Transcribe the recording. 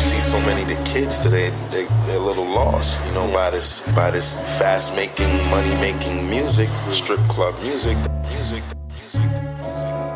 see so many of the kids today, they're a little lost, you know, by this fast making, money making music, strip club music.